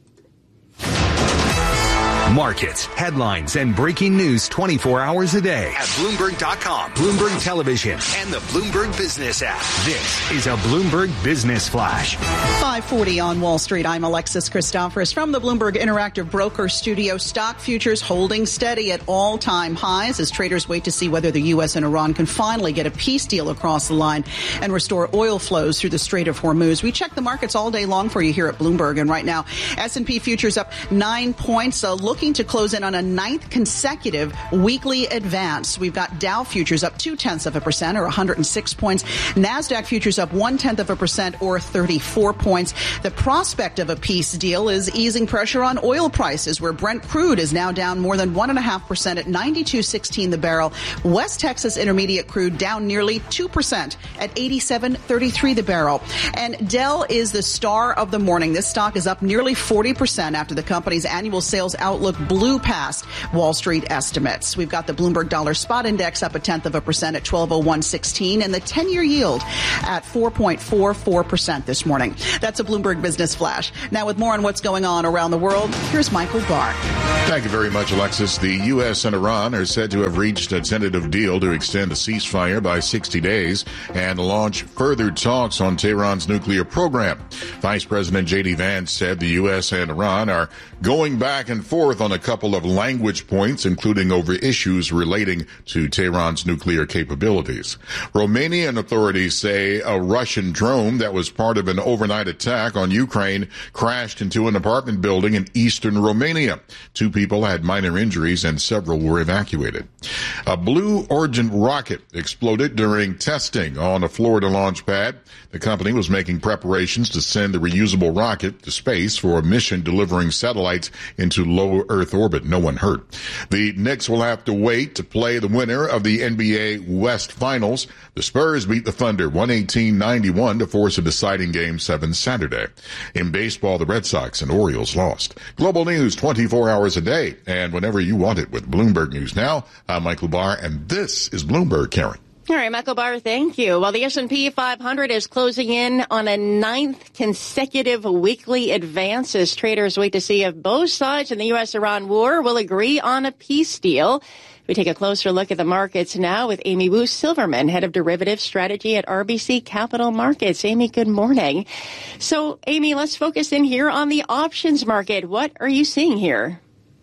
Markets, headlines, and breaking news twenty-four hours a day at Bloomberg dot com, Bloomberg Television, and the Bloomberg Business app. This is a Bloomberg Business Flash. five forty on Wall Street. I'm Alexis Christoforous from the Bloomberg Interactive Broker Studio. Stock futures holding steady at all-time highs as traders wait to see whether the U S and Iran can finally get a peace deal across the line and restore oil flows through the Strait of Hormuz. We check the markets all day long for you here at Bloomberg, and right now S and P futures up nine points, uh, looking to close in on a ninth consecutive weekly advance. We've got Dow futures up two-tenths of a percent, or one hundred six points. NASDAQ futures up one-tenth of a percent, or thirty-four points. The prospect of a peace deal is easing pressure on oil prices, where Brent crude is now down more than one point five percent at ninety-two sixteen the barrel. West Texas Intermediate crude down nearly two percent at eighty-seven thirty-three the barrel. And Dell is the star of the morning. This stock is up nearly forty percent after the company's annual sales outlook blew past Wall Street estimates. We've got the Bloomberg Dollar Spot Index up a tenth of a percent at twelve oh one sixteen, and the ten-year yield at four point four four percent this morning. That's a Bloomberg Business Flash. Now, with more on what's going on around the world, here's Michael Barr. Thank you very much, Alexis. The U S and Iran are said to have reached a tentative deal to extend the ceasefire by sixty days and launch further talks on Tehran's nuclear program. Vice President J D Vance said the U S and Iran are going back and forth on a couple of language points, including over issues relating to Tehran's nuclear capabilities. Romanian authorities say a Russian drone that was part of an overnight attack on Ukraine crashed into an apartment building in eastern Romania. Two people had minor injuries and several were evacuated. A Blue Origin rocket exploded during testing on a Florida launch pad. The company was making preparations to send the reusable rocket to space for a mission delivering satellites into low Earth orbit. No one hurt. The Knicks will have to wait to play the winner of the N B A West Finals. The Spurs beat the Thunder one eighteen ninety-one to force a deciding Game seven Saturday. In baseball, the Red Sox and Orioles lost. Global news twenty-four hours a day and whenever you want it with Bloomberg News Now. I'm Michael Barr, and this is Bloomberg Karen. All right, Michael Barr, thank you. Well, the S and P five hundred is closing in on a ninth consecutive weekly advance as traders wait to see if both sides in the U S Iran war will agree on a peace deal. We take a closer look at the markets now with Amy Wu Silverman, head of derivative strategy at R B C Capital Markets. Amy, good morning. So, Amy, let's focus in here on the options market. What are you seeing here?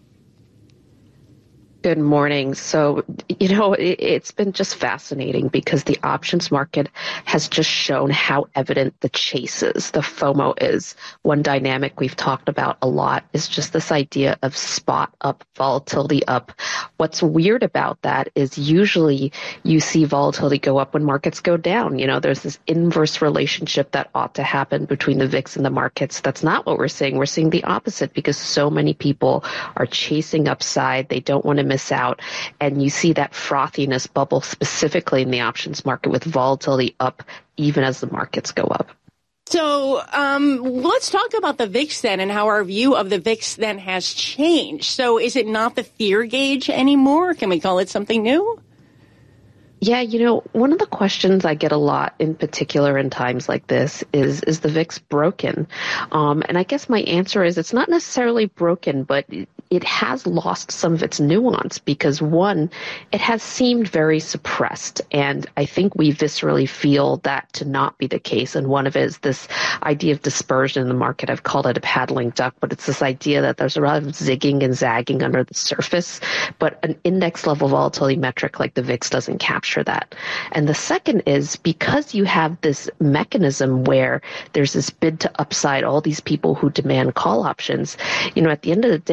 Good morning. So, you know, it, it's been just fascinating because the options market has just shown how evident the chase is, the FOMO is. One dynamic we've talked about a lot is just this idea of spot up, volatility up. What's weird about that is usually you see volatility go up when markets go down. You know, there's this inverse relationship that ought to happen between the V I X and the markets. That's not what we're seeing. We're seeing the opposite because so many people are chasing upside. They don't want to miss out. And you see that frothiness bubble specifically in the options market with volatility up even as the markets go up. So um, let's talk about the V I X then and how our view of the V I X then has changed. So is it not the fear gauge anymore? Can we call it something new? Yeah, you know, one of the questions I get a lot in particular in times like this is, is the V I X broken? Um, and I guess my answer is it's not necessarily broken, but it, it has lost some of its nuance because, one, it has seemed very suppressed. And I think we viscerally feel that to not be the case. And one of it is this idea of dispersion in the market. I've called it a paddling duck, but it's this idea that there's a lot of zigging and zagging under the surface, but an index level volatility metric like the V I X doesn't capture that. And the second is because you have this mechanism where there's this bid to upside, all these people who demand call options, you know, at the end of the day, the V I X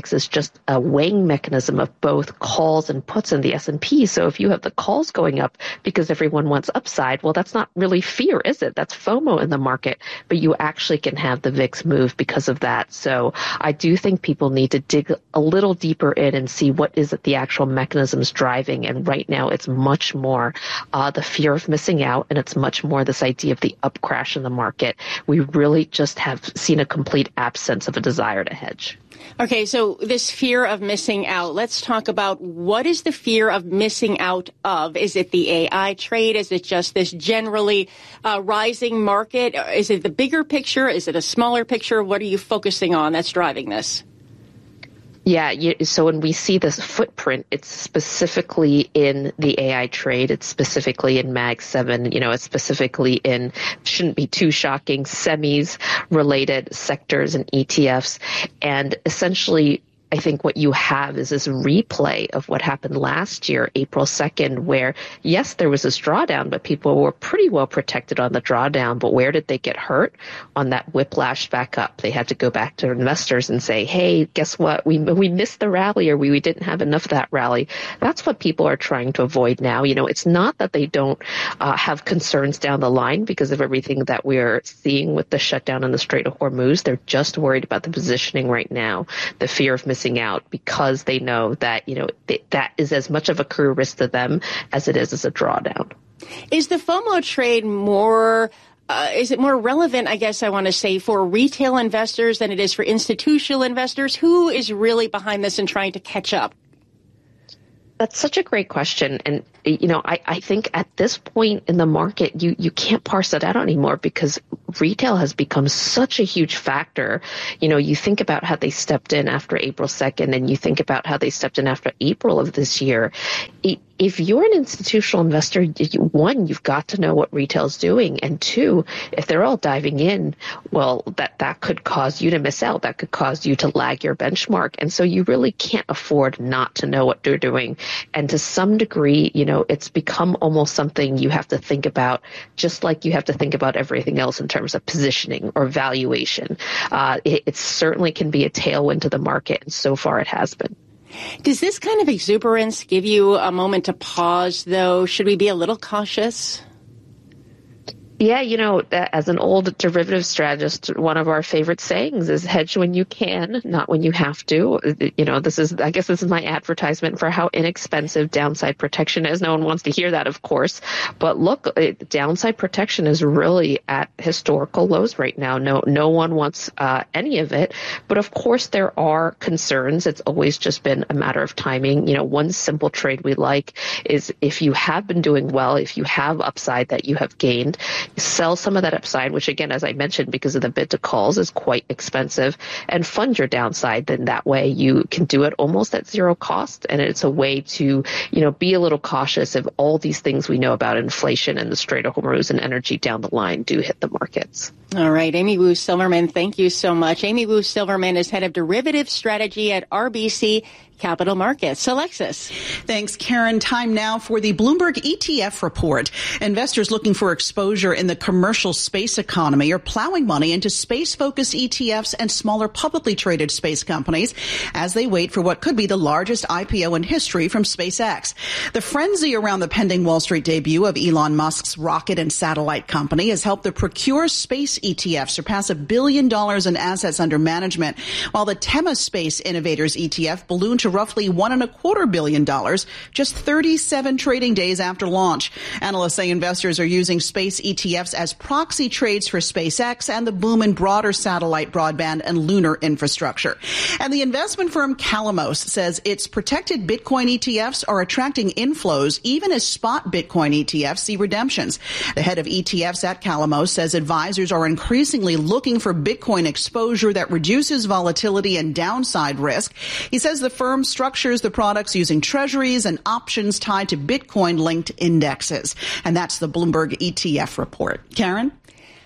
index is just a weighing mechanism of both calls and puts in the S and P. So if you have the calls going up because everyone wants upside, well, that's not really fear, is it? That's FOMO in the market, but you actually can have the V I X move because of that. So I do think people need to dig a little deeper in and see what is it the actual mechanisms driving. And right now it's much more uh, the fear of missing out, and it's much more this idea of the up crash in the market. We really just have seen a complete absence of a desire to hedge. Okay, so this fear of missing out, let's talk about what is the fear of missing out of? Is it the A I trade? Is it just this generally uh, rising market? Is it the bigger picture? Is it a smaller picture? What are you focusing on that's driving this? Yeah, you, so when we see this footprint, it's specifically in the A I trade. It's specifically in Mag seven. You know, it's specifically in, shouldn't be too shocking, semis related sectors and E T Fs. And essentially, I think what you have is this replay of what happened last year, April second, where, yes, there was this drawdown, but people were pretty well protected on the drawdown. But where did they get hurt? On that whiplash back up. They had to go back to investors and say, hey, guess what? We we missed the rally, or we, we didn't have enough of that rally. That's what people are trying to avoid now. You know, it's not that they don't uh, have concerns down the line because of everything that we're seeing with the shutdown in the Strait of Hormuz. They're just worried about the positioning right now, the fear of missing out, because they know that, you know, th- that is as much of a career risk to them as it is as a drawdown. Is the FOMO trade more, uh, is it more relevant, I guess I want to say, for retail investors than it is for institutional investors? Who is really behind this and trying to catch up? That's such a great question. And, you know, I, I think at this point in the market, you, you can't parse that out anymore because retail has become such a huge factor. You know, you think about how they stepped in after April second, and you think about how they stepped in after April of this year. It, if you're an institutional investor, one, you've got to know what retail's doing. And two, if they're all diving in, well, that, that could cause you to miss out. That could cause you to lag your benchmark. And so you really can't afford not to know what they're doing. And to some degree, you know, it's become almost something you have to think about, just like you have to think about everything else in terms of positioning or valuation. Uh, it, it certainly can be a tailwind to the market, and so far it has been. Does this kind of exuberance give you a moment to pause, though? Should we be a little cautious? Yeah, you know, as an old derivative strategist, one of our favorite sayings is hedge when you can, not when you have to. You know, this is, I guess this is my advertisement for how inexpensive downside protection is. No one wants to hear that, of course. But look, it, downside protection is really at historical lows right now. No, no one wants uh, any of it. But of course, there are concerns. It's always just been a matter of timing. You know, one simple trade we like is if you have been doing well, if you have upside that you have gained, sell some of that upside, which again, as I mentioned, because of the bid to calls is quite expensive, and fund your downside. Then that way you can do it almost at zero cost. And it's a way to, you know, be a little cautious if all these things we know about inflation and the Strait of Hormuz and energy down the line do hit the markets. All right. Amy Wu Silverman, thank you so much. Amy Wu Silverman is head of derivative strategy at R B C Capital Markets. Alexis. Thanks, Karen. Time now for the Bloomberg E T F report. Investors looking for exposure in the commercial space economy are plowing money into space-focused E T Fs and smaller publicly traded space companies as they wait for what could be the largest I P O in history from SpaceX. The frenzy around the pending Wall Street debut of Elon Musk's rocket and satellite company has helped the Procure Space E T F surpass a billion dollars in assets under management, while the Tema Space Innovators E T F ballooned to roughly one and a quarter billion dollars just thirty-seven trading days after launch. Analysts say investors are using space E T Fs as proxy trades for SpaceX and the boom in broader satellite broadband and lunar infrastructure. And the investment firm Calamos says its protected Bitcoin E T Fs are attracting inflows even as spot Bitcoin E T Fs see redemptions. The head of E T Fs at Calamos says advisors are increasingly looking for Bitcoin exposure that reduces volatility and downside risk. He says the firm structures the products using treasuries and options tied to Bitcoin-linked indexes. And that's the Bloomberg E T F report. Karen?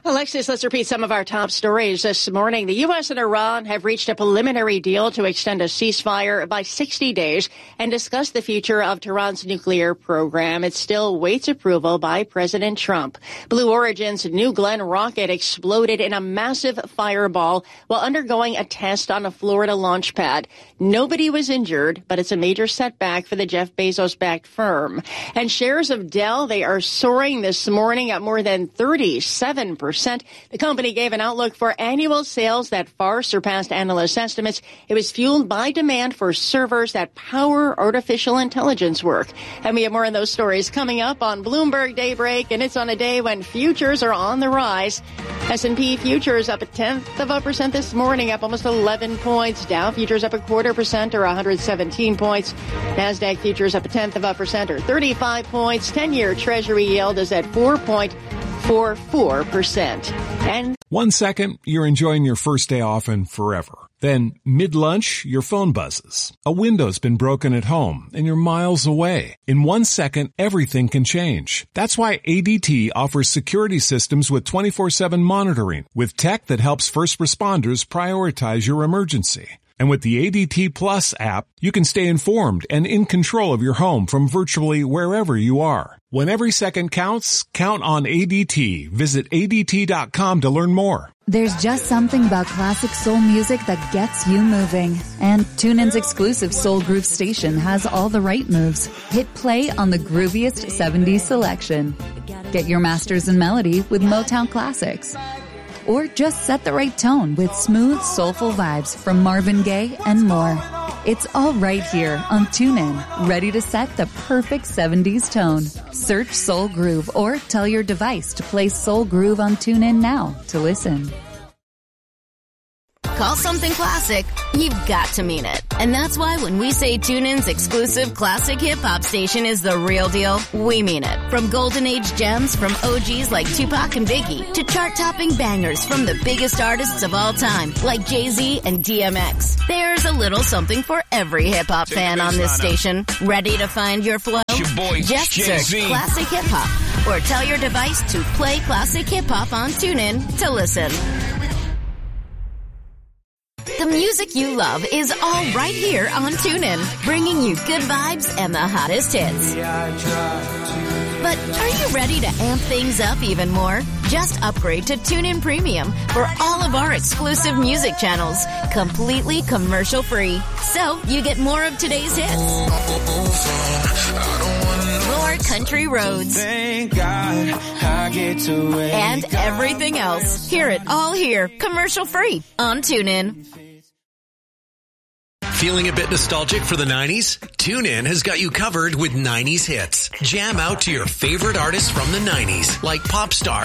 Alexis, let's repeat some of our top stories this morning. The U S and Iran have reached a preliminary deal to extend a ceasefire by sixty days and discuss the future of Tehran's nuclear program. It still waits approval by President Trump. Blue Origin's New Glenn rocket exploded in a massive fireball while undergoing a test on a Florida launch pad. Nobody was injured, but it's a major setback for the Jeff Bezos-backed firm. And shares of Dell, they are soaring this morning at more than thirty-seven percent. The company gave an outlook for annual sales that far surpassed analyst estimates. It was fueled by demand for servers that power artificial intelligence work. And we have more on those stories coming up on Bloomberg Daybreak, and it's on a day when futures are on the rise. S and P futures up a tenth of a percent this morning, up almost eleven points. Dow futures up a quarter percent, or one hundred seventeen points. NASDAQ futures up a tenth of a percent, or thirty-five points. ten-year Treasury yield is at four point four four percent. And one second, you're enjoying your first day off and forever. Then, mid-lunch, your phone buzzes. A window's been broken at home, and you're miles away. In one second, everything can change. That's why A D T offers security systems with twenty-four seven monitoring, with tech that helps first responders prioritize your emergency. And with the A D T Plus app, you can stay informed and in control of your home from virtually wherever you are. When every second counts, count on A D T. Visit A D T dot com to learn more. There's just something about classic soul music that gets you moving. And TuneIn's exclusive Soul Groove station has all the right moves. Hit play on the grooviest seventies selection. Get your masters in melody with Motown classics. Or just set the right tone with smooth, soulful vibes from Marvin Gaye and more. It's all right here on TuneIn, ready to set the perfect seventies tone. Search Soul Groove or tell your device to play Soul Groove on TuneIn now to listen. Call something classic, you've got to mean it. And that's why when we say TuneIn's exclusive classic hip-hop station is the real deal, we mean it. From golden age gems from O Gs like Tupac and Biggie to chart-topping bangers from the biggest artists of all time like Jay-Z and D M X. There's a little something for every hip-hop fan on this station. Ready to find your flow? Your boy, Just Jay-Z. search Classic Hip-Hop or tell your device to play Classic Hip-Hop on TuneIn to listen. The music you love is all right here on TuneIn, bringing you good vibes and the hottest hits. But are you ready to amp things up even more? Just upgrade to TuneIn Premium for all of our exclusive music channels, completely commercial-free. So you get more of today's hits, more country roads, Thank God I get to wake and everything else. Hear it all here, commercial-free on TuneIn. Feeling a bit nostalgic for the nineties? TuneIn has got you covered with nineties hits. Jam out to your favorite artists from the nineties, like Popstar,